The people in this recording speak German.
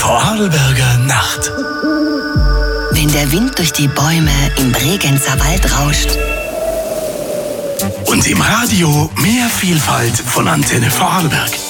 Vorarlberger Nacht. Wenn der Wind durch die Bäume im Bregenzer Wald rauscht. Und im Radio mehr Vielfalt von Antenne Vorarlberg.